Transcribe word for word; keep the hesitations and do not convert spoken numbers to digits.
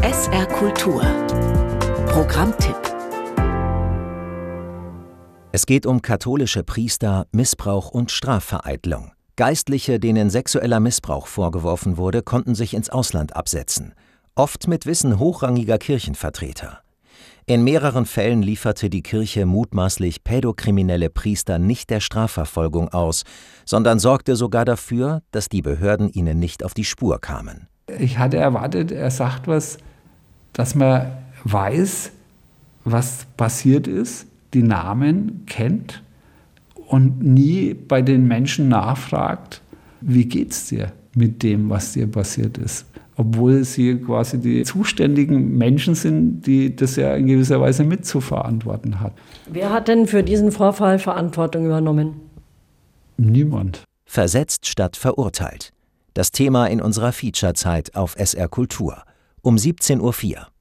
S R Kultur. Programmtipp. Es geht um katholische Priester, Missbrauch und Strafvereitlung. Geistliche, denen sexueller Missbrauch vorgeworfen wurde, konnten sich ins Ausland absetzen. Oft mit Wissen hochrangiger Kirchenvertreter. In mehreren Fällen lieferte die Kirche mutmaßlich pädokriminelle Priester nicht der Strafverfolgung aus, sondern sorgte sogar dafür, dass die Behörden ihnen nicht auf die Spur kamen. Ich hatte erwartet, er sagt was, dass man weiß, was passiert ist, die Namen kennt und nie bei den Menschen nachfragt, wie geht's dir mit dem, was dir passiert ist. Obwohl sie quasi die zuständigen Menschen sind, die das ja in gewisser Weise mitzuverantworten hat. Wer hat denn für diesen Vorfall Verantwortung übernommen? Niemand. Versetzt statt verurteilt. Das Thema in unserer Feature-Zeit auf S R Kultur um siebzehn Uhr vier.